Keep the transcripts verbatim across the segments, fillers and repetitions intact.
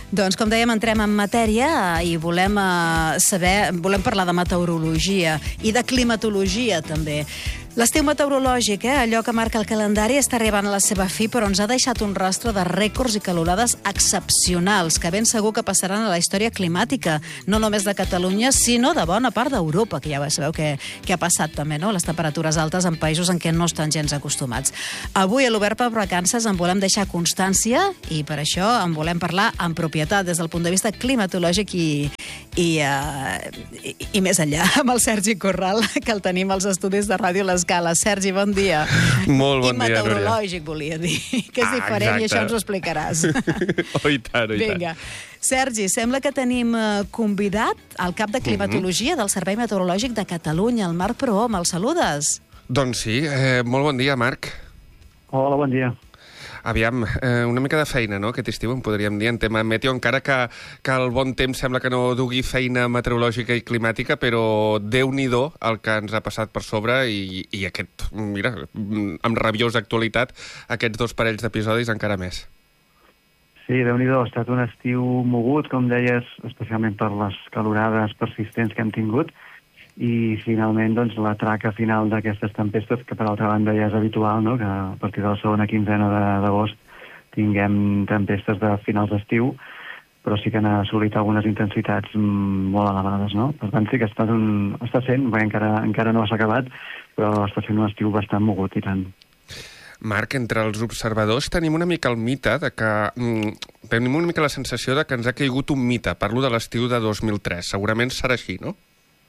Doncs, com dèiem, entrem en matèria i volem eh, saber, volem parlar de meteorologia i de climatologia, també. L'estiu meteorològic, eh, allò que marca el calendari, està arribant a la seva fi, però ens ha deixat un rastre de rècords i calorades excepcionals, que ben segur que passaran a la història climàtica, no només de Catalunya, sinó de bona part d'Europa, que ja sabeu que, que ha passat també, no?, les temperatures altes en països en què no estan gens acostumats. Avui, a l'Obert per Vacances, en volem deixar constància i per això en volem parlar en propietat, des del punt de vista climatològic i, i, uh, i, i més enllà, amb el Sergi Corral, que el tenim als estudis de Ràdio L'Escala. Sergi, bon dia. Molt bon I dia, Núria. I meteorològic, volia dir, que és ah, diferent exacte. I això ens ho explicaràs. Oh, i tant, oh, i Vinga. Sergi, sembla que tenim convidat el cap de climatologia mm-hmm. del Servei Meteorològic de Catalunya, el Marc Prohom. El saludes? Doncs sí, eh, molt bon dia, Marc. Hola, bon dia. Aviam, eh, una mica de feina, no?, aquest estiu, en podríem dir, en tema meteo, encara que, que el bon temps sembla que no dugui feina meteorològica i climàtica, però Déu-n'hi-do el que ens ha passat per sobre i, i aquest, mira, amb rabiosa actualitat, aquests dos parells d'episodis encara més. Sí, Déu-n'hi-do, ha estat un estiu mogut, com deies, especialment per les calorades persistents que hem tingut, i finalment doncs, la traca final d'aquestes tempestes, que per altra banda ja és habitual, no?, que a partir de la segona quinzena d'agost tinguem tempestes de finals d'estiu, però sí que han assolit algunes intensitats molt elevades, no? Per tant, sí que ha estat un... està sent, bé, encara, encara no s'ha acabat, però està sent un estiu bastant mogut, i tant. Marc, entre els observadors tenim una mica el mite de que... Mm, tenim una mica la sensació de que ens ha caigut un mite. Parlo de l'estiu de dos mil tres. Segurament serà així, no?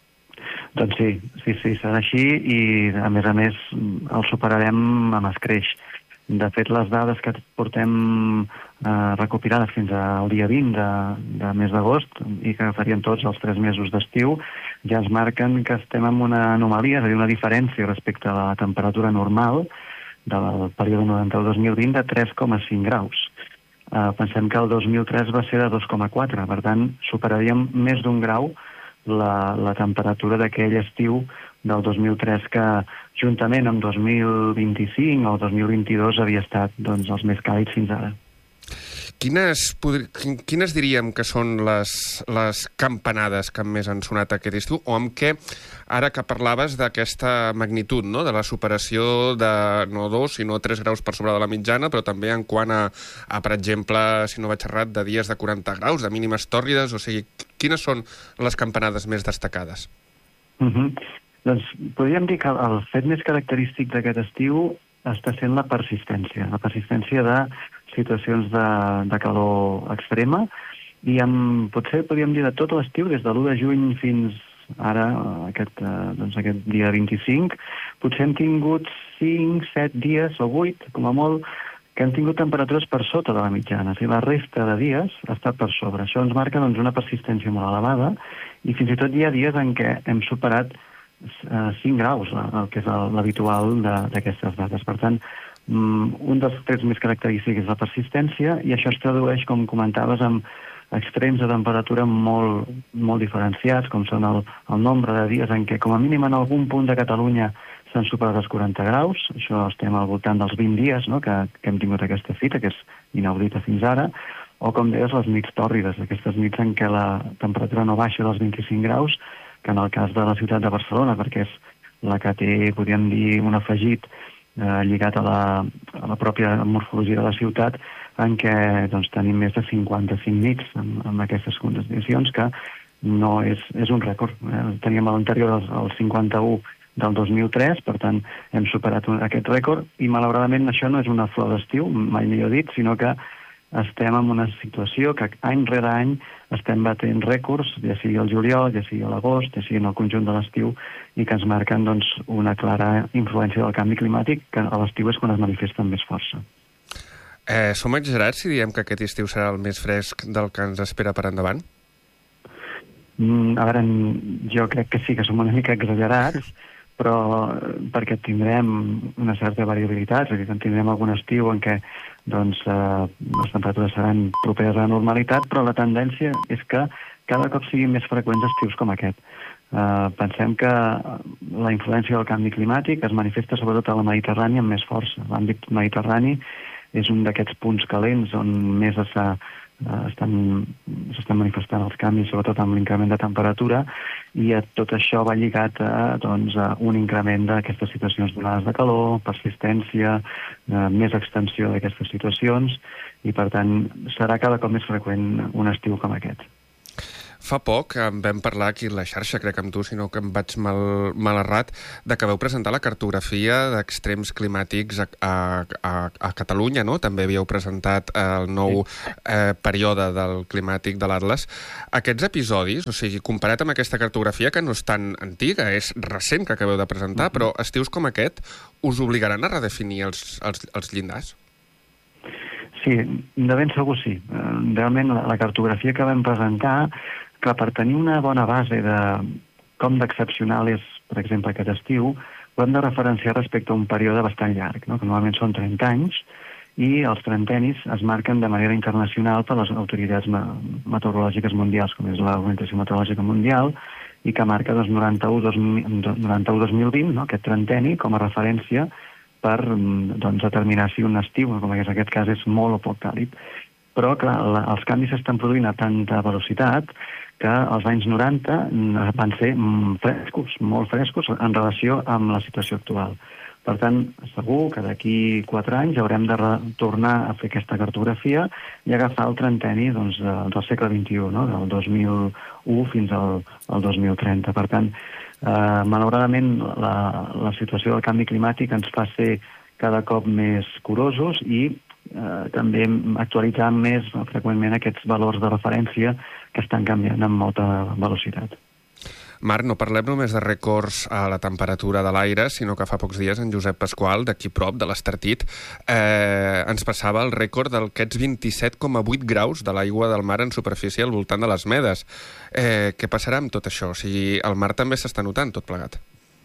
Doncs sí, sí, sí, serà així i, a més a més, el superarem amb escreix. De fet, les dades que portem eh, recopilades fins al dia vint de, de mes d'agost i que farien tots els tres mesos d'estiu ja ens marquen que estem en una anomalia, és a dir, una diferència respecte a la temperatura normal del període noranta-u dos mil vint de tres coma cinc graus. Eh, pensem que el dos mil tres va ser de dos coma quatre, per tant, superaríem més d'un grau La, la temperatura d'aquell estiu del dos mil tres que juntament amb dos mil vint-i-cinc o dos mil vint-i-dos havia estat doncs, els més càlids fins ara. Quines, quines diríem que són les, les campanades que més han sonat aquest estiu, o amb què, ara que parlaves d'aquesta magnitud, no?, de la superació de no dos, sinó tres graus per sobre de la mitjana, però també en quant a, a per exemple, si no vaig errat, de dies de quaranta graus, de mínimes tòrrides, o sigui, quines són les campanades més destacades? Uh-huh. Doncs podríem dir que el fet més característic d'aquest estiu està sent la persistència, la persistència de situacions de, de calor extrema i amb, potser podríem dir de tot l'estiu, des de l'u de juny fins ara, aquest, eh, doncs aquest dia vint-i-cinc, potser hem tingut cinc, set dies o vuit, com a molt, que han tingut temperatures per sota de la mitjana. O sigui, la resta de dies ha estat per sobre. Això ens marca doncs, una persistència molt elevada i fins i tot hi ha dies en què hem superat eh, cinc graus, el que és l'habitual d'aquestes dates. Per tant, un dels trets més característics és la persistència i això es tradueix, com comentaves, amb extrems de temperatura molt, molt diferenciats, com són el, el nombre de dies en què, com a mínim en algun punt de Catalunya, s'han superat els quaranta graus. Això estem al voltant dels vint dies, no?, que, que hem tingut aquesta fita, que és inaudita fins ara, o, com deies, les nits tòrrides, aquestes nits en què la temperatura no baixa dels vint-i-cinc graus, que en el cas de la ciutat de Barcelona, perquè és la que té, podríem dir, un afegit Eh, lligat a la, a la pròpia morfologia de la ciutat, en què doncs, tenim més de cinquanta-cinc nits amb, amb aquestes condicions, que no és, és un rècord. Eh? Teníem a l'anterior el, el cinquanta-u del dos mil tres, per tant hem superat un, aquest rècord, i malauradament això no és una flor d'estiu, mai millor dit, sinó que estem en una situació que any rere any estem batent rècords, ja sigui el juliol, ja sigui l'agost, ja sigui en el conjunt de l'estiu, i que ens marquen doncs, una clara influència del canvi climàtic, que a l'estiu és quan es manifesta amb més força. Eh, som exagerats si diem que aquest estiu serà el més fresc del que ens espera per endavant? Mm, a veure, jo crec que sí que som una mica exagerats, però perquè tindrem una certa variabilitat, és a dir, tindrem algun estiu en què doncs, eh, les temperatures seran properes a la normalitat, però la tendència és que cada cop siguin més freqüents estius com aquest. Eh, pensem que la influència del canvi climàtic es manifesta sobretot a la Mediterrània amb més força. L'àmbit mediterrani és un d'aquests punts calents on més s'ha estan, s'estan manifestant els canvis, sobretot amb l'increment de temperatura, i tot això va lligat a, doncs, a un increment d'aquestes situacions d'onades de calor, persistència, eh, més extensió d'aquestes situacions, i per tant serà cada cop més freqüent un estiu com aquest. Fa poc en vam parlar aquí a la xarxa, crec amb tu, sinó que em vaig mal, mal errat, de que vau presentar la cartografia d'extrems climàtics a, a, a, a Catalunya, no? També havíeu presentat el nou eh, període del climàtic de l'Atles. Aquests episodis, o sigui, comparat amb aquesta cartografia, que no és tan antiga, és recent que acabeu de presentar, però estius com aquest us obligaran a redefinir els, els, els llindars? Sí, de ben segur sí. Realment la, la cartografia que vam presentar, que per tenir una bona base de com d'excepcional és, per exemple, aquest estiu, ho hem de referenciar respecte a un període bastant llarg, no? Que normalment són trenta anys, i els trentenis es marquen de manera internacional per les autoritats meteorològiques mundials, com és l'Organització Meteorològica Mundial, i que marca doncs, noranta-u dos mil vint, no? Aquest trenteni, com a referència per doncs, determinar si un estiu, com en aquest cas, és molt o poc càlid. Però, clar, la, els canvis s'estan produint a tanta velocitat que els anys noranta van ser frescos, molt frescos, en relació amb la situació actual. Per tant, segur que d'aquí quatre anys haurem de tornar a fer aquesta cartografia i agafar el trenteni doncs, del segle vint-i-u, no? Del dos mil u fins al, al dos mil trenta. Per tant, eh, malauradament, la, la situació del canvi climàtic ens fa ser cada cop més curosos i eh, també actualitzar més freqüentment aquests valors de referència que estan canviant amb molta velocitat. Marc, no parlem només de rècords a la temperatura de l'aire, sinó que fa pocs dies en Josep Pasqual, d'aquí prop, de l'Estartit, eh, ens passava el rècord d'aquests vint-i-set coma vuit graus de l'aigua del mar en superfície al voltant de les Medes. Eh, què passarà amb tot això? O sigui, el mar també s'està notant, tot plegat.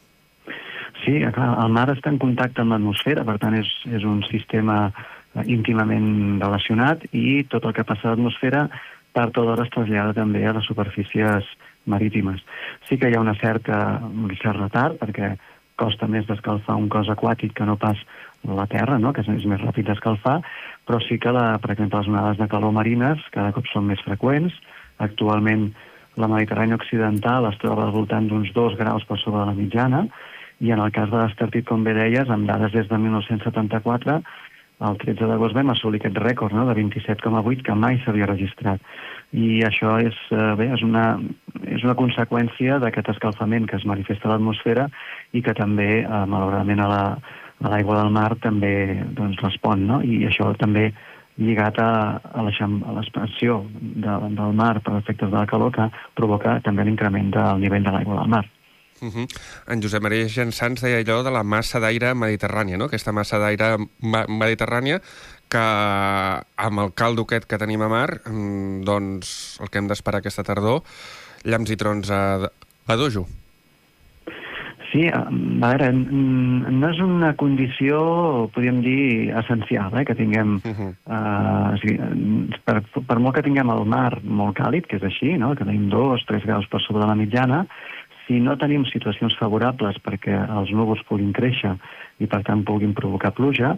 Sí, clar, el mar està en contacte amb l'atmosfera, per tant és, és un sistema íntimament relacionat i tot el que passa a l'atmosfera tard o d'hora es trasllada també a les superfícies marítimes. Sí que hi ha una certa, un cert retard, perquè costa més d'escalfar un cos aquàtic que no pas la terra, no? Que és més ràpid d'escalfar, però sí que, la, per exemple, les onades de calor marines cada cop són més freqüents. Actualment la Mediterrània occidental es troba al voltant d'uns dos graus per sobre de la mitjana, i en el cas de l'Estartit, com bé deies, amb dades des de mil nou-cents setanta-quatre, el tretze d'agost vam assolir aquest rècord, no?, de vint-i-set coma vuit que mai s'havia registrat. I això és, bé, és, una, és una conseqüència d'aquest escalfament que es manifesta a l'atmosfera i que també, eh, malauradament, a la, a l'aigua del mar també doncs, respon, no? I això també lligat a, a l'expansió de, del mar per efectes de la calor que provoca també l'increment del nivell de l'aigua del mar. Uh -huh. En Josep Maria Gensans deia allò de la massa d'aire mediterrània, no? Aquesta massa d'aire mediterrània que amb el caldo aquest que tenim a mar, doncs el que hem d'esperar aquesta tardor, llamps i trons a, a dojo. Sí, a veure, no és una condició, podríem dir, essencial, eh, que tinguem... Uh-huh. eh, o sigui, per, per molt que tinguem el mar molt càlid, que és així, no?, que tenim dos, tres graus per sobre de la mitjana, si no tenim situacions favorables perquè els núvols puguin créixer i, per tant, puguin provocar pluja,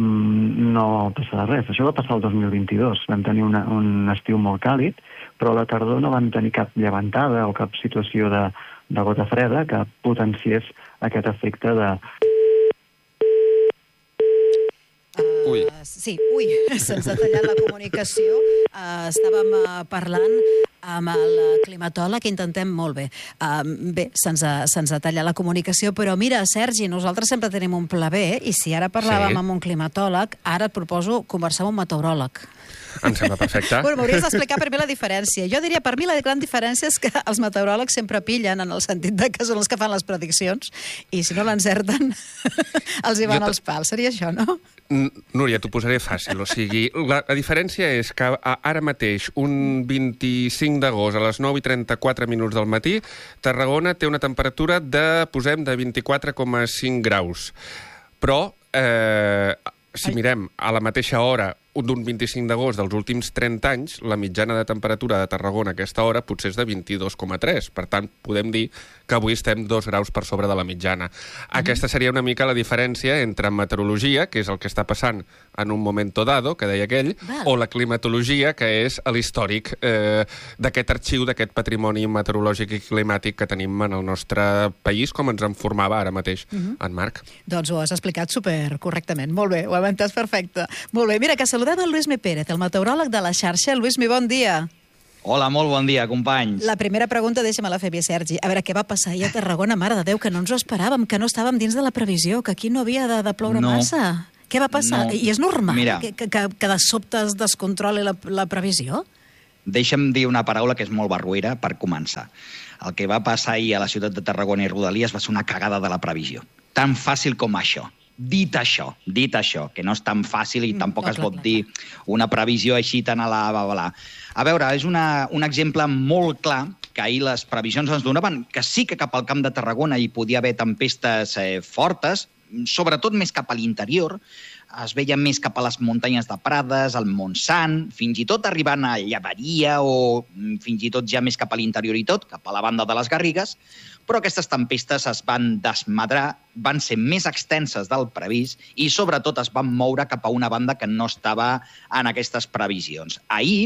no passarà res. Això va passar el dos mil vint-i-dos. Vam tenir una, un estiu molt càlid, però a la tardor no vam tenir cap llevantada o cap situació de, de gota freda que potenciés aquest efecte de... Uh, sí, ui, se'ns ha tallat la comunicació. Uh, estàvem uh, parlant amb el climatòleg, intentem molt bé. Uh, bé, se'ns ha, se'ns ha tallat la comunicació, però mira, Sergi, nosaltres sempre tenim un pla B, i si ara parlàvem sí. amb un climatòleg, ara et proposo conversar amb un meteoròleg. Em sembla perfecte. Bueno, m'hauries d'explicar per mi la diferència. Jo diria, per mi la gran diferència és que els meteoròlegs sempre pillen, en el sentit de que són els que fan les prediccions, i si no l'encerten, els hi van als pals. Seria això, no? Núria, t'ho posaré fàcil. O sigui, la, la diferència és que ara mateix, un vint-i-cinc d'agost, a les nou i trenta-quatre minuts del matí, Tarragona té una temperatura de, posem, de vint-i-quatre coma cinc graus. Però, eh, si mirem a la mateixa hora, d'un vint-i-cinc d'agost dels últims trenta anys, la mitjana de temperatura de Tarragona a aquesta hora potser és de vint-i-dos coma tres. Per tant, podem dir que avui estem dos graus per sobre de la mitjana. Mm-hmm. Aquesta seria una mica la diferència entre meteorologia, que és el que està passant en un momento dado, que deia aquell, Val. o la climatologia, que és l'històric eh, d'aquest arxiu, d'aquest patrimoni meteorològic i climàtic que tenim en el nostre país, com ens en formava ara mateix mm-hmm. en Marc. Doncs ho has explicat supercorrectament. Molt bé, ho hem entès perfecte. Molt bé, mira, que saludem el Lluís Mi Pérez, el meteoròleg de la xarxa. Lluís Mi, bon dia. Hola, molt bon dia, companys. La primera pregunta, deixa'm la fer bé, Sergi. A veure, què va passar ahir a Tarragona? Mare de Déu, que no ens ho esperàvem, que no estàvem dins de la previsió, que aquí no havia de, de ploure no. massa. Què va passar? No. I és normal Mira. que, que, que de sobte es descontroli la, la previsió? Deixa'm dir una paraula que és molt barruera per començar. El que va passar ahir a la ciutat de Tarragona i Rodalies va ser una cagada de la previsió. Tan fàcil com això. Dit això, dit això, que no és tan fàcil i tampoc no, es clar, pot clar, dir una previsió així tan a la babalà. A veure, és una, un exemple molt clar que ahir les previsions ens donaven, que sí que cap al Camp de Tarragona hi podia haver tempestes eh, fortes, sobretot més cap a l'interior, es veia més cap a les muntanyes de Prades, al Montsant, fins i tot arribant a Llaveria o fins i tot ja més cap a l'interior i tot, cap a la banda de les Garrigues, però aquestes tempestes es van desmadrar, van ser més extenses del previst i sobretot es van moure cap a una banda que no estava en aquestes previsions. Ahir,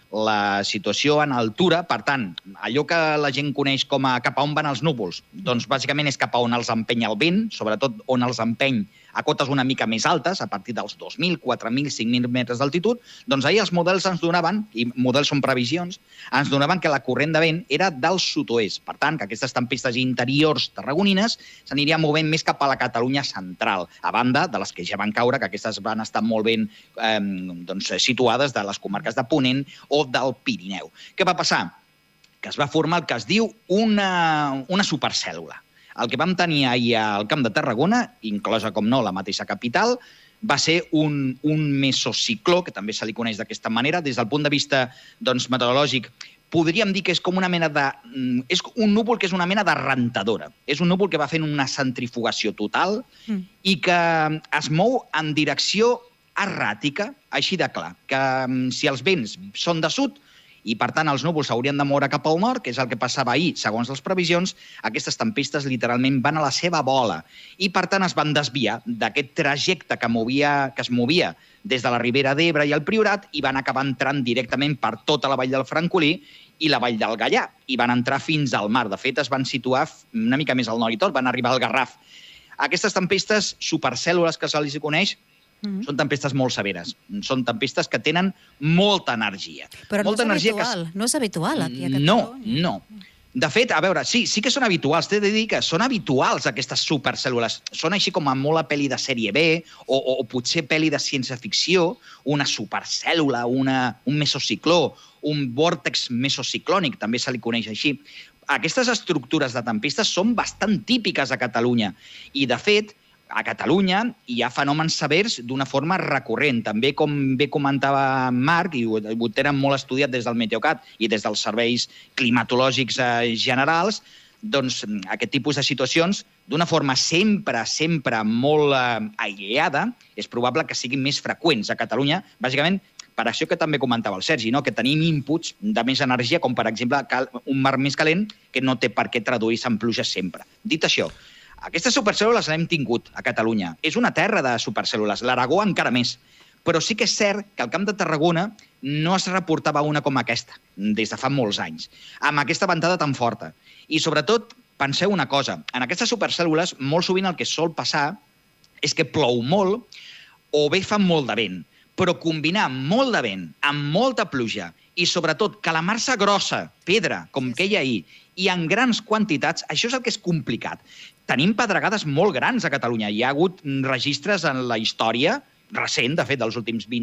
la situació en altura, per tant, allò que la gent coneix com a cap a on van els núvols, doncs bàsicament és cap a on els empeny el vent, sobretot on els empeny a cotes una mica més altes, a partir dels dos mil, quatre mil, cinc mil metres d'altitud, doncs ahir els models ens donaven, i models són previsions, ens donaven que la corrent de vent era del sud-oest. Per tant, que aquestes tempestes interiors tarragonines s'anirien movent més cap a la Catalunya central, a banda de les que ja van caure, que aquestes van estar molt ben eh, doncs, situades de les comarques de Ponent o del Pirineu. Què va passar? Que es va formar el que es diu una, una supercèl·lula. El que vam tenir ahir al Camp de Tarragona, inclosa, com no, la mateixa capital, va ser un, un mesocicló, que també se li coneix d'aquesta manera, des del punt de vista doncs, meteorològic. Podríem dir que és com una mena de... És un núvol que és una mena de rentadora. És un núvol que va fent una centrifugació total mm. i que es mou en direcció erràtica, així de clar, que si els vents són de sud, i, per tant, els núvols s'haurien de moure cap al nord, que és el que passava ahir, segons les previsions, aquestes tempestes literalment van a la seva bola i, per tant, es van desviar d'aquest trajecte que, movia, que es movia des de la Ribera d'Ebre i el Priorat i van acabar entrant directament per tota la vall del Francolí i la vall del Gaià, i van entrar fins al mar. De fet, es van situar una mica més al nord i tot, van arribar al Garraf. Aquestes tempestes, supercèl·lules que se les coneix, Mm-hmm. són tempestes molt severes. Són tempestes que tenen molta energia. Però molta no és energia habitual, que... no és habitual aquí a Catalunya. No, no. De fet, a veure, sí, sí que són habituals. T'he de dir que són habituals aquestes supercèl·lules. Són així com a molt a pel·li de sèrie B o, o, o potser pel·li de ciència-ficció, una supercèl·lula, una, un mesocicló, un vòrtex mesociclònic, també se li coneix així. Aquestes estructures de tempestes són bastant típiques a Catalunya i, de fet, a Catalunya hi ha fenòmens severs d'una forma recurrent. També, com bé comentava Marc, i ho, ho tenen molt estudiat des del Meteocat i des dels serveis climatològics eh, generals, doncs aquest tipus de situacions, d'una forma sempre, sempre molt eh, aïllada, és probable que siguin més freqüents a Catalunya, bàsicament per això que també comentava el Sergi, no? Que tenim inputs de més energia, com per exemple un mar més calent que no té per què traduir-se en pluja sempre. Dit això, aquestes supercèl·lules les hem tingut a Catalunya. És una terra de supercèl·lules, l'Aragó encara més. Però sí que és cert que al Camp de Tarragona no es reportava una com aquesta, des de fa molts anys, amb aquesta ventada tan forta. I sobretot, penseu una cosa, en aquestes supercèl·lules molt sovint el que sol passar és que plou molt o bé fa molt de vent, però combinar molt de vent amb molta pluja i sobretot calamar-se grossa, pedra, com que hi ha ahir, i en grans quantitats, això és el que és complicat. Tenim pedregades molt grans a Catalunya. Hi ha hagut registres en la història recent, de fet, dels últims vint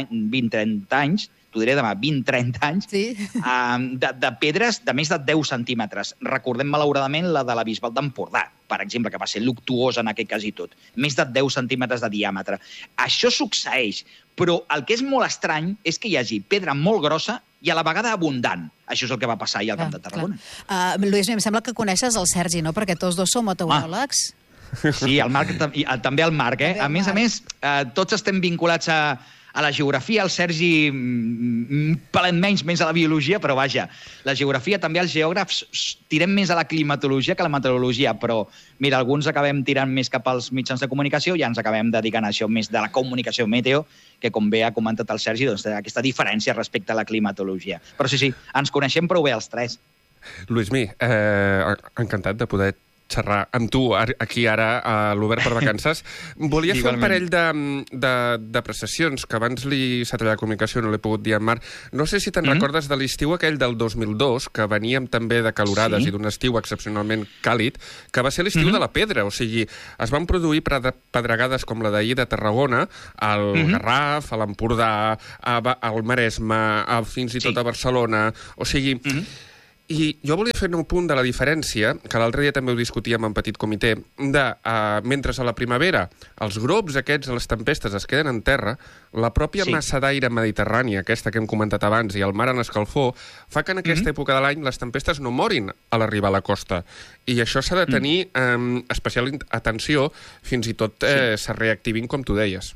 trenta anys, t'ho diré demà, vint trenta anys, sí. de, de pedres de més de deu centímetres. Recordem, malauradament, la de la Bisbal d'Empordà, per exemple, que va ser luctuosa en aquest cas i tot. Més de deu centímetres de diàmetre. Això succeeix, però el que és molt estrany és que hi hagi pedra molt grossa i a la vegada abundant. Això és el que va passar ahir al Camp de Tarragona. Uh, Lluís, em sembla que coneixes el Sergi, no? Perquè tots dos som meteoròlegs. Ah. Sí, el Marc, també el Marc. Eh? A més a més, eh, tots estem vinculats a, A la geografia, el Sergi un palet menys, més a la biologia, però vaja, la geografia també els geògrafs tirem més a la climatologia que a la meteorologia, però mira, alguns acabem tirant més cap als mitjans de comunicació i ja ens acabem dedicant a això més de la comunicació meteo, que com bé ha comentat el Sergi, doncs aquesta diferència respecte a la climatologia. Però sí, sí, ens coneixem prou bé els tres. Luismi, eh, encantat de poder xerrar amb tu aquí ara a l'Obert per Vacances. Volia fer un parell d'apreciacions que abans li s'ha tallat la comunicació, no l'he pogut dir en Marc. No sé si te'n mm -hmm. recordes de l'estiu aquell del dos mil dos, que veníem també de calorades sí. i d'un estiu excepcionalment càlid, que va ser l'estiu mm -hmm. de la pedra. O sigui, es van produir pedregades com la d'ahir de Tarragona, al mm -hmm. Garraf, a l'Empordà, al Maresme, a, fins i tot sí. a Barcelona. O sigui... Mm -hmm. I jo volia fer un punt de la diferència, que l'altre dia també ho discutíem en petit comitè, de, uh, mentre a la primavera els glops aquests, les tempestes, es queden en terra, la pròpia sí. massa d'aire mediterrània, aquesta que hem comentat abans, i el mar en escalfor, fa que en aquesta mm -hmm. època de l'any les tempestes no morin a l'arribar a la costa. I això s'ha de tenir mm. um, especial atenció, fins i tot eh, sí. se reactivin, com tu deies.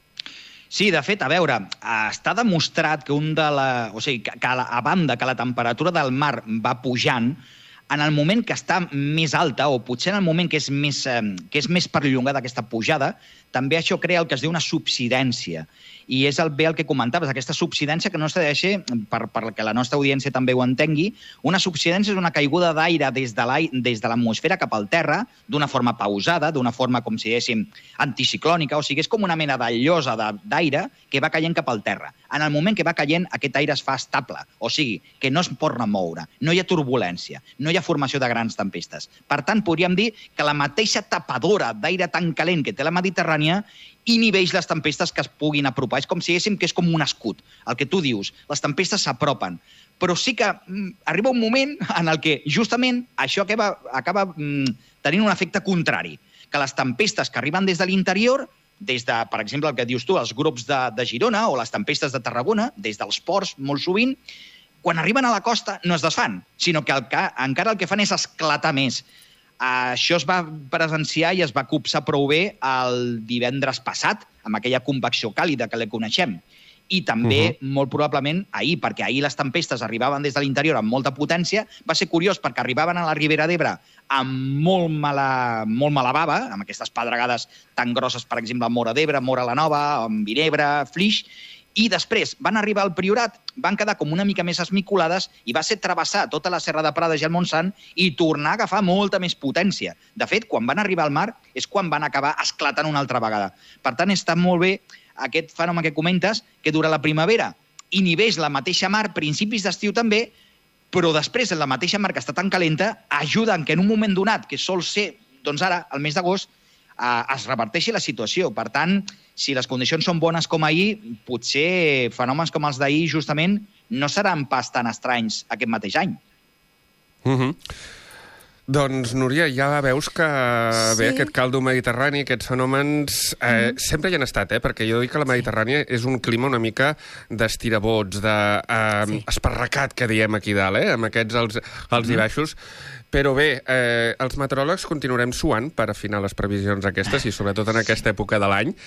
Sí, de fet, a veure, està demostrat que un de la... O sigui, que a banda que la temperatura del mar va pujant, en el moment que està més alta, o potser en el moment que és més, eh, que és més perllongada aquesta pujada, també això crea el que es diu una subsidència. I és el, bé el que comentaves, aquesta subsidència que no s'ha de deixar, per, perquè la nostra audiència també ho entengui, una subsidència és una caiguda d'aire des de l'atmosfera cap al terra, d'una forma pausada, d'una forma, com si diguéssim, anticiclònica, o sigui, és com una mena de llosa d'aire que va caient cap al terra. En el moment que va caient, aquest aire es fa estable, o sigui, que no es pot remoure, no hi ha turbulència, no hi ha formació de grans tempestes. Per tant, podríem dir que la mateixa tapadora d'aire tan calent que té la Mediterrània inhibeix les tempestes que es puguin apropar. És com si diguéssim que és com un escut. El que tu dius, les tempestes s'apropen. Però sí que mm, arriba un moment en el que justament això acaba, acaba mm, tenint un efecte contrari, que les tempestes que arriben des de l'interior, des de, per exemple, el que dius tu, els grups de, de Girona o les tempestes de Tarragona, des dels ports, molt sovint, quan arriben a la costa no es desfan, sinó que, el que encara el que fan és esclatar més. Això es va presenciar i es va copsar prou bé el divendres passat, amb aquella convecció càlida que la coneixem. I també, uh -huh. molt probablement, ahir, perquè ahir les tempestes arribaven des de l'interior amb molta potència. Va ser curiós perquè arribaven a la Ribera d'Ebre amb molt mala, molt mala bava, amb aquestes pedregades tan grosses, per exemple, a Móra d'Ebre, Móra la Nova, amb Vinebre, Flix, i després van arribar al Priorat, van quedar com una mica més esmicolades i va ser travessar tota la Serra de Prades i el Montsant i tornar a agafar molta més potència. De fet, quan van arribar al mar és quan van acabar esclatant una altra vegada. Per tant, està molt bé aquest fenomen que comentes, que durant la primavera inhibeix la mateixa mar, principis d'estiu també, però després, en la mateixa mar que està tan calenta, ajuda que en un moment donat, que sol ser, doncs ara, el mes d'agost, eh, es reverteixi la situació. Per tant, si les condicions són bones com ahir, potser fenòmens com els d'ahir, justament, no seran pas tan estranys aquest mateix any. Mhm. Doncs, Núria, ja veus que sí. bé, aquest caldo mediterrani, aquests fenòmens, eh, mm. sempre hi han estat, eh? Perquè jo dic que la Mediterrània sí. és un clima una mica d'estirabots, d'esparracat, eh, sí. que diem aquí dalt, eh? Amb aquests alts, alts mm. i baixos. Però bé, eh, els meteoròlegs continuarem suant per afinar les previsions aquestes, i sobretot en aquesta època de l'any.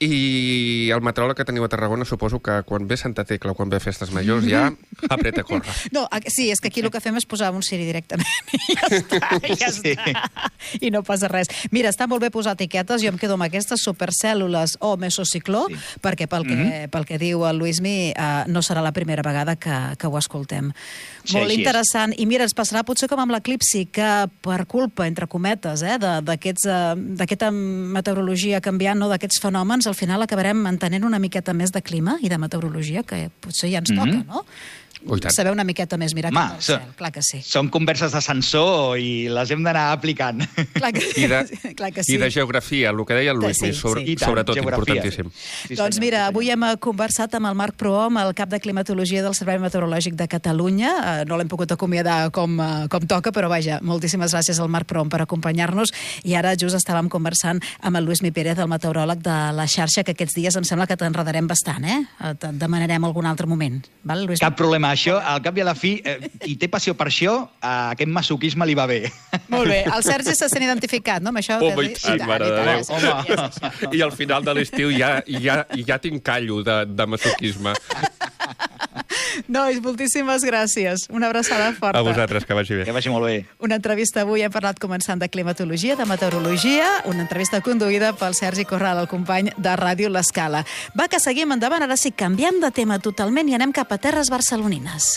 I el meteoròleg que teniu a Tarragona, suposo que quan ve Santa Tecla o quan ve Festes Majors, ja apreta a córrer. No, sí, és que aquí el que fem és posar un Siri directament. I ja està, i ja sí. està. I no passa res. Mira, està molt bé posar etiquetes, jo em quedo amb aquestes supercèl·lules o mesocicló, sí. perquè pel que, mm-hmm. pel que diu el Luismi, uh, no serà la primera vegada que, que ho escoltem. Sí, molt interessant. I mira, ens passarà potser com amb l'eclipsi, que per culpa, entre cometes, eh, d'aquesta meteorologia canviant, no, d'aquests fenòmens, al final acabarem entenent una miqueta més de clima i de meteorologia, que potser ja ens toca, mm-hmm. no? Saber una miqueta més mirar cap al cel, clar que sí. Són converses d'ascensor i les hem d'anar aplicant. Clar que, I, de, clar que sí. I de geografia, el que deia el Luis, sí, sobre, sí. sobretot, geografia. Importantíssim. Sí, doncs senyor, mira, sí, avui hem conversat amb el Marc Prohom, el cap de climatologia del Servei Meteorològic de Catalunya. No l'hem pogut acomiadar com, com toca, però vaja, moltíssimes gràcies al Marc Prohom per acompanyar-nos. I ara just estàvem conversant amb el Luismi Pérez, el meteoròleg de la xarxa, que aquests dies em sembla que t'enredarem bastant, eh? Te'n demanarem algun altre moment. Val, Luismi? Cap problema. això, al cap i a la fi, eh, qui té passió per això, a aquest masoquisme li va bé. Molt bé, el Sergi se sent identificat, no?, amb això. Home, i tant, mare de Déu. Home. I al final de l'estiu ja, ja, ja tinc callo de, de masoquisme. Nois, moltíssimes gràcies. Una abraçada forta. A vosaltres, que vagi bé. Que vagi molt bé. Una entrevista avui, hem parlat començant de climatologia, de meteorologia, una entrevista conduïda pel Sergi Corral, el company de Ràdio L'Escala. Va, que seguim endavant, ara sí, canviem de tema totalment i anem cap a terres barcelonines.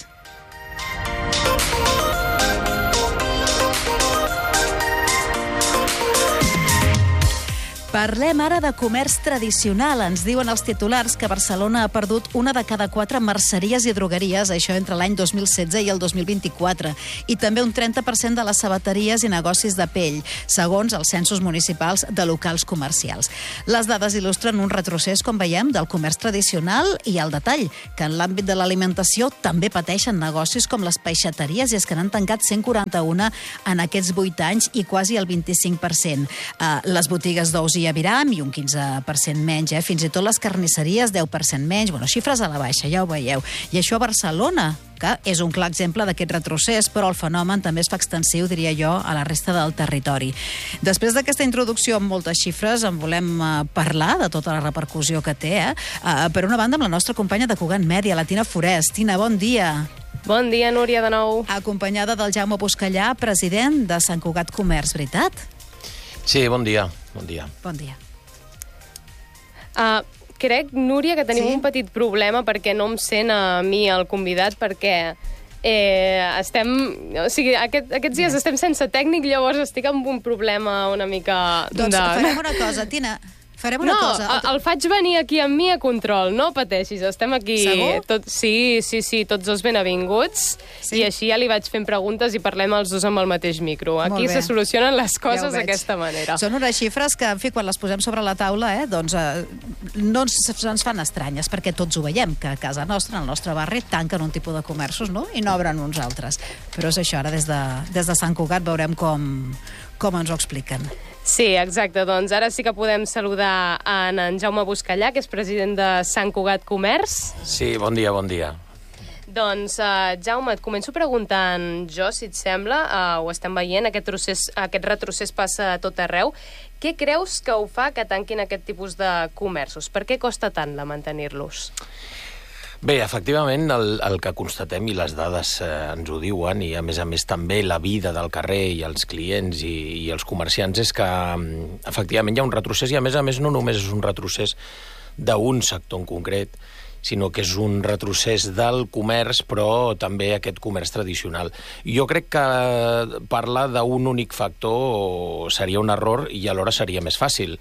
Parlem ara de comerç tradicional. Ens diuen els titulars que Barcelona ha perdut una de cada quatre merceries i drogueries, això entre l'any dos mil setze i el dos mil vint-i-quatre, i també un trenta per cent de les sabateries i negocis de pell, segons els censos municipals de locals comercials. Les dades il·lustren un retrocés, com veiem, del comerç tradicional i el detall, que en l'àmbit de l'alimentació també pateixen negocis com les peixateries, i és que n'han tancat cent quaranta-un en aquests vuit anys i quasi el vint-i-cinc per cent. Uh, les botigues d'ous i aviram i un quinze per cent menys, eh? Fins i tot les carnisseries deu per cent menys, bueno, xifres a la baixa, ja ho veieu. I això a Barcelona, que és un clar exemple d'aquest retrocés, però el fenomen també es fa extensiu, diria jo, a la resta del territori. Després d'aquesta introducció amb moltes xifres, en volem uh, parlar de tota la repercussió que té, eh? Uh, per una banda, amb la nostra companya de Cugat Mèdia, la Tina Forès. Tina, bon dia. Bon dia, Núria, de nou. Acompanyada del Jaume Buscallà, president de Sant Cugat Comerç, veritat? Sí, bon dia. Bon dia. Bon dia. Uh, crec, Núria, que tenim Sí? un petit problema perquè no em sent a mi el convidat, perquè eh, estem... O sigui, aquest, aquests dies estem sense tècnic, llavors estic amb un problema una mica... Doncs de... farem una cosa, Tina. Farem una no, cosa. el, el faig venir aquí amb mi a control, no pateixis, estem aquí... Segur? Tot, sí, sí, sí, tots dos benvinguts, Sí? i així ja li vaig fent preguntes i parlem els dos amb el mateix micro. Molt Aquí bé. se solucionen les Ja ho coses veig. d'aquesta manera. Són unes xifres que, en fi, quan les posem sobre la taula, eh, doncs eh, no ens, ens fan estranyes, perquè tots ho veiem, que a casa nostra, en el nostre barri, tanquen un tipus de comerços, no?, i n'obren uns altres. Però és això, ara des de, des de Sant Cugat veurem com, com ens ho expliquen. Sí, exacte. Doncs ara sí que podem saludar en, en Jaume Buscallà, que és president de Sant Cugat Comerç. Sí, bon dia, bon dia. Doncs, uh, Jaume, et començo preguntant jo, si et sembla, uh, ho estem veient, aquest, procés, aquest retrocés passa a tot arreu. Què creus que ho fa que tanquin aquest tipus de comerços? Per què costa tant de mantenir-los? Bé, efectivament, el, el que constatem i les dades eh, ens ho diuen, i a més a més també la vida del carrer i els clients i, i els comerciants, és que mm, efectivament hi ha un retrocés, i a més a més no només és un retrocés d'un sector en concret, sinó que és un retrocés del comerç, però també aquest comerç tradicional. Jo crec que parlar d'un únic factor seria un error i alhora seria més fàcil.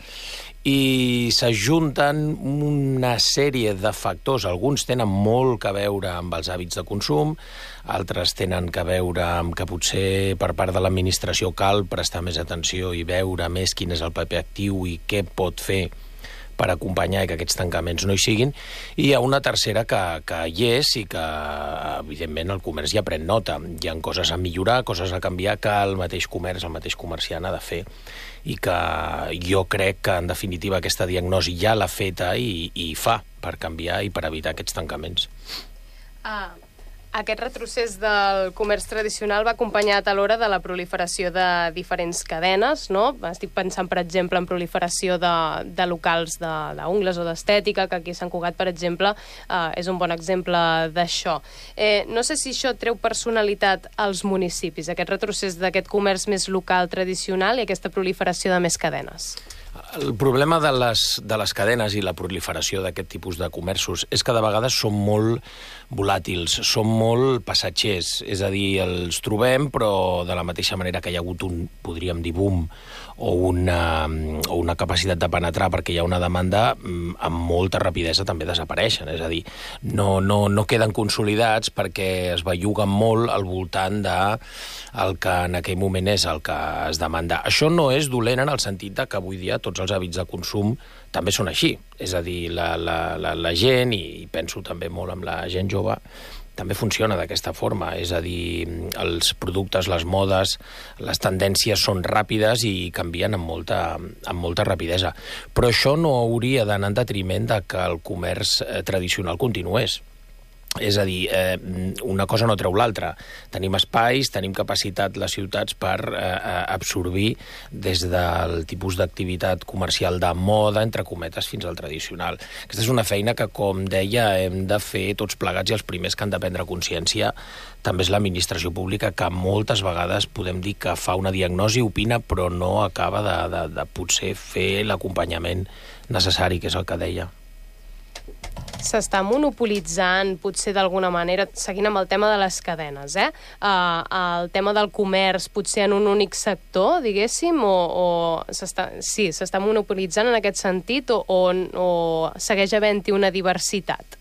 I s'ajunten una sèrie de factors. Alguns tenen molt que veure amb els hàbits de consum, altres tenen que veure amb que potser per part de l'administració cal prestar més atenció i veure més quin és el paper actiu i què pot fer per acompanyar que aquests tancaments no hi siguin, i hi ha una tercera que, que hi és i que, evidentment, el comerç ja pren nota. Hi ha coses a millorar, coses a canviar, que el mateix comerç, el mateix comerciant ha de fer, i que jo crec que, en definitiva, aquesta diagnosi ja l'ha feta i, i fa per canviar i per evitar aquests tancaments. Ah, aquest retrocés del comerç tradicional va acompanyat alhora de la proliferació de diferents cadenes, no? Estic pensant, per exemple, en proliferació de, de locals d'ungles o d'estètica, que aquí a Sant Cugat, per exemple, eh, és un bon exemple d'això. Eh, no sé si això treu personalitat als municipis, aquest retrocés d'aquest comerç més local tradicional i aquesta proliferació de més cadenes. El problema de les, de les cadenes i la proliferació d'aquest tipus de comerços és que de vegades són molt volàtils, són molt passatgers, és a dir, els trobem, però de la mateixa manera que hi ha hagut un, podríem dir, boom, o una, o una capacitat de penetrar perquè hi ha una demanda, amb molta rapidesa també desapareixen, és a dir, no, no, no queden consolidats perquè es belluguen molt al voltant de el que en aquell moment és el que es demanda. Això no és dolent en el sentit de que avui dia tots els hàbits de consum també són així. És a dir, la, la, la, la gent, i penso també molt amb la gent jove, també funciona d'aquesta forma. És a dir, els productes, les modes, les tendències són ràpides i canvien amb molta, amb molta rapidesa. Però això no hauria d'anar en detriment de que el comerç tradicional continués. És a dir, eh, una cosa no treu l'altra. Tenim espais, tenim capacitat les ciutats per eh, absorbir des del tipus d'activitat comercial de moda, entre cometes, fins al tradicional. Aquesta és una feina que, com deia, hem de fer tots plegats i els primers que han de prendre consciència també és l'administració pública, que moltes vegades podem dir que fa una diagnosi, opina, però no acaba de, de, de potser fer l'acompanyament necessari, que és el que deia. S'està monopolitzant, potser d'alguna manera, seguint amb el tema de les cadenes, eh? Uh, el tema del comerç, potser en un únic sector, diguéssim, o, o s'està, sí, s'està monopolitzant en aquest sentit, o, o, o segueix havent-hi una diversitat?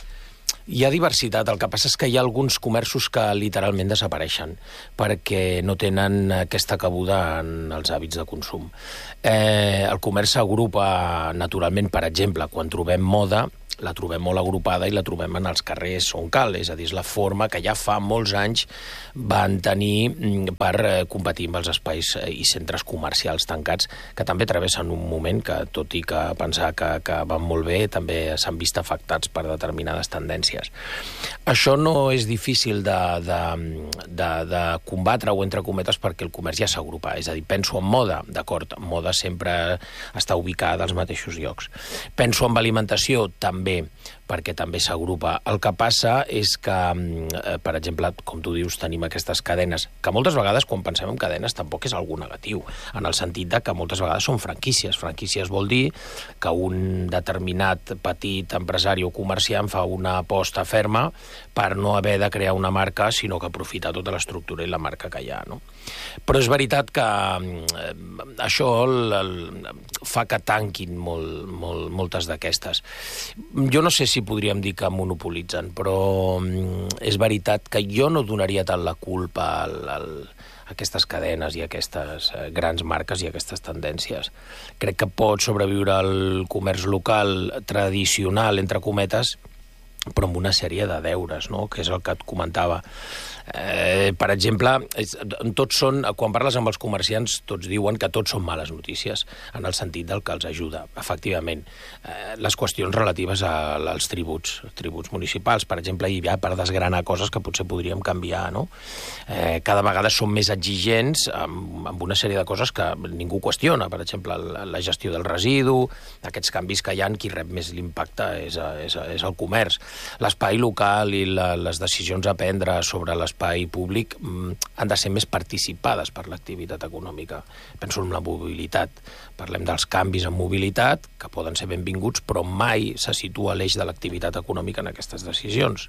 Hi ha diversitat, el que passa és que hi ha alguns comerços que literalment desapareixen perquè no tenen aquesta cabuda en els hàbits de consum. Eh, el comerç s'agrupa naturalment, per exemple, quan trobem moda, la trobem molt agrupada i la trobem en els carrers on cal, és a dir, és la forma que ja fa molts anys van tenir per competir amb els espais i centres comercials tancats, que també travessen un moment que, tot i que pensar que, que van molt bé, també s'han vist afectats per determinades tendències. Això no és difícil de, de, de, de combatre o entre cometes perquè el comerç ja s'agrupa, és a dir, penso en moda, d'acord, moda sempre està ubicada als mateixos llocs. Penso en alimentació, també, perquè també s'agrupa. El que passa és que, per exemple, com tu dius, tenim aquestes cadenes, que moltes vegades, quan pensem en cadenes, tampoc és algú negatiu, en el sentit de que moltes vegades són franquícies. Franquícies vol dir que un determinat petit empresari o comerciant fa una aposta ferma per no haver de crear una marca, sinó que aprofita tota l'estructura i la marca que hi ha, no? Però és veritat que eh, això el, el, fa que tanquin molt, molt, moltes d'aquestes. Jo no sé si podríem dir que monopolitzen, però és veritat que jo no donaria tant la culpa al, al, a aquestes cadenes i a aquestes grans marques i a aquestes tendències. Crec que pot sobreviure el comerç local tradicional, entre cometes, però amb una sèrie de deures, no? Que és el que et comentava. Eh, per exemple, tots són, quan parles amb els comerciants, tots diuen que tots són males notícies, en el sentit del que els ajuda. Efectivament, eh, les qüestions relatives a, als tributs, tributs municipals, per exemple, hi ha per desgranar coses que potser podríem canviar, no? Eh, cada vegada són més exigents amb, amb una sèrie de coses que ningú qüestiona, per exemple, la, la gestió del residu, aquests canvis que hi ha, qui rep més l'impacte és, és, és el comerç. L'espai local i la, les decisions a prendre sobre l'espai públic mm, han de ser més participades per l'activitat econòmica. Penso en la mobilitat. Parlem dels canvis en mobilitat, que poden ser benvinguts, però mai se situa l'eix de l'activitat econòmica en aquestes decisions.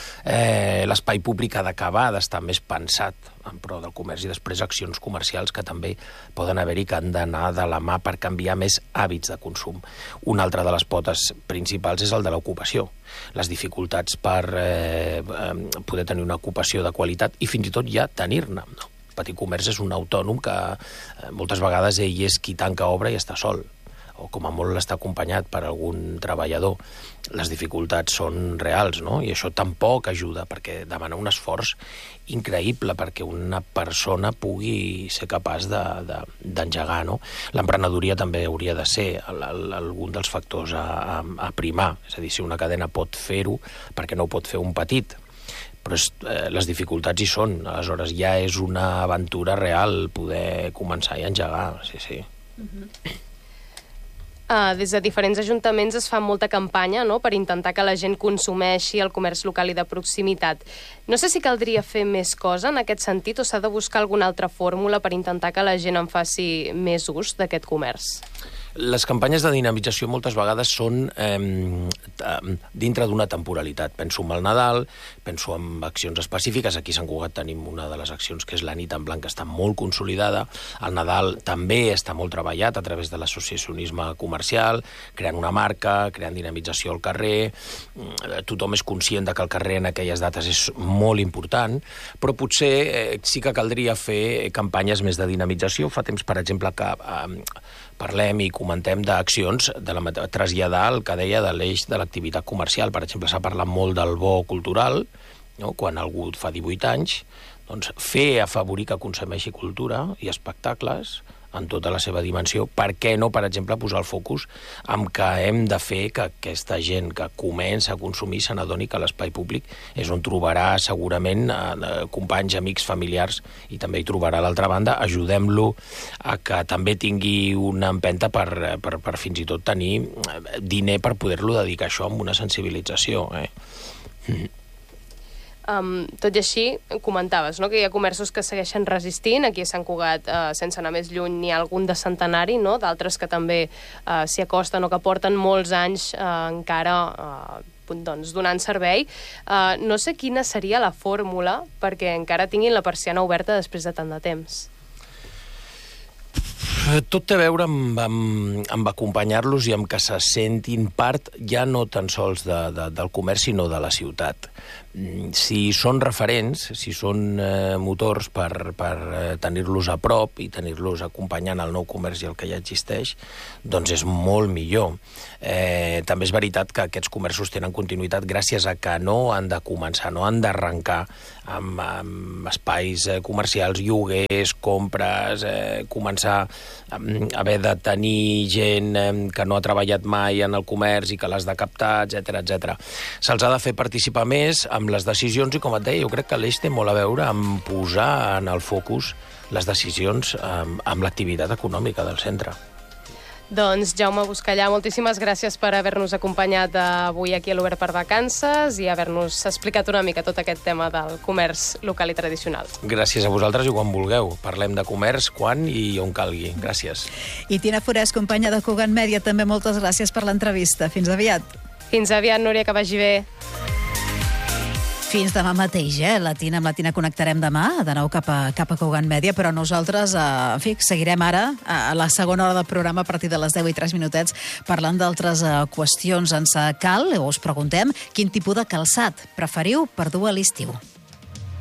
Eh, l'espai públic ha d'acabar d'estar més pensat en pro del comerç i després accions comercials que també poden haver-hi que han d'anar de la mà per canviar més hàbits de consum. Una altra de les potes principals és el de l'ocupació. Les dificultats per eh, poder tenir una ocupació de qualitat i fins i tot ja tenir-ne. No? El petit comerç és un autònom que eh, moltes vegades ell és qui tanca obra i està sol, o com a molt l'està acompanyat per algun treballador. Les dificultats són reals, no? I això tampoc ajuda, perquè demana un esforç increïble perquè una persona pugui ser capaç d'engegar, no? L'emprenedoria també hauria de ser el, el, algun dels factors a, a, a primar. És a dir, si una cadena pot fer-ho, perquè no ho pot fer un petit? Però és, eh, les dificultats hi són. Aleshores, ja és una aventura real poder començar i engegar, sí, sí. Mm-hmm. Uh, des de diferents ajuntaments es fa molta campanya, no?, per intentar que la gent consumeixi el comerç local i de proximitat. No sé si caldria fer més cosa en aquest sentit o s'ha de buscar alguna altra fórmula per intentar que la gent en faci més ús d'aquest comerç. Les campanyes de dinamització moltes vegades són eh, dintre d'una temporalitat. Penso en el Nadal, penso en accions específiques. Aquí a Sant Cugat tenim una de les accions que és la nit en blanc, que està molt consolidada. El Nadal també està molt treballat a través de l'associacionisme comercial, creant una marca, creant dinamització al carrer. Tothom és conscient de que el carrer en aquelles dates és molt important, però potser eh, sí que caldria fer campanyes més de dinamització. Fa temps, per exemple, que eh, parlem i comentem d'accions de la traslladar el que deia de l'eix de l'activitat comercial. Per exemple, s'ha parlat molt del bo cultural, no? Quan algú fa divuit anys, doncs fer afavorir que consumeixi cultura i espectacles en tota la seva dimensió. Per què no, per exemple, posar el focus en que hem de fer que aquesta gent que comença a consumir se n'adoni que l'espai públic és on trobarà segurament eh, companys, amics, familiars, i també hi trobarà a l'altra banda. Ajudem-lo a que també tingui una empenta per, per, per fins i tot tenir diner per poder-lo dedicar a això amb una sensibilització. Eh? Mm. Um, tot i així, comentaves, no?, que hi ha comerços que segueixen resistint. Aquí a Sant Cugat, uh, sense anar més lluny, n'hi ha algun de centenari, no?, d'altres que també uh, s'hi acosten o que porten molts anys uh, encara uh, doncs, donant servei. Uh, no sé quina seria la fórmula perquè encara tinguin la persiana oberta després de tant de temps. Tot té a veure amb, amb, amb acompanyar-los i amb que se sentin part ja no tan sols de, de, del comerç, sinó de la ciutat. Si són referents, si són eh, motors per, per eh, tenir-los a prop i tenir-los acompanyant el nou comerç i el que ja existeix, doncs és molt millor. Eh, també és veritat que aquests comerços tenen continuïtat gràcies a que no han de començar, no han d'arrencar amb, amb espais eh, comercials, lloguers, compres, eh, començar a haver de tenir gent eh, que no ha treballat mai en el comerç i que l'has de captar, etcètera, etcètera. Se'ls ha de fer participar més amb les decisions i, com et deia, jo crec que l'eix té molt a veure amb posar en el focus les decisions amb, amb l'activitat econòmica del centre. Doncs, Jaume Buscallà, moltíssimes gràcies per haver-nos acompanyat avui aquí a l'Obert per Vacances i haver-nos explicat una mica tot aquest tema del comerç local i tradicional. Gràcies a vosaltres i quan vulgueu. Parlem de comerç quan i on calgui. Gràcies. I Tina Forès, companya de Cugat Mèdia, també moltes gràcies per l'entrevista. Fins aviat. Fins aviat, Núria, que vagi bé. Fins demà mateix, eh? La Tina, amb la Tina connectarem demà, de nou cap a, cap a Cugat Mèdia, però nosaltres, eh, en fi, seguirem ara a la segona hora del programa a partir de les deu i tres minutets parlant d'altres eh, qüestions. Ens cal, o us preguntem, quin tipus de calçat preferiu per dur a l'estiu.